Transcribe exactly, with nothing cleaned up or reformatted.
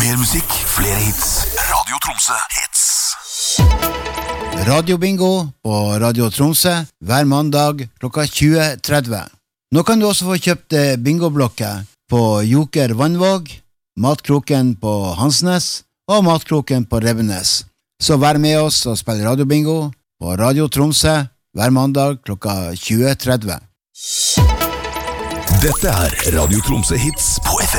Mer musikk, flere hits. Radio Tromsø hits. Radio Bingo på Radio Tromsø hver mandag klokka tjue tretti. Nå kan du også få kjøpt bingoblokker på Joker Vannvåg, Matkroken på Hansnes og Matkroken på Rebbenes. Så vær med oss og spill Radio Bingo på Radio Tromsø hver mandag klokka tjue tretti. Dette er Radio Tromsø hits på F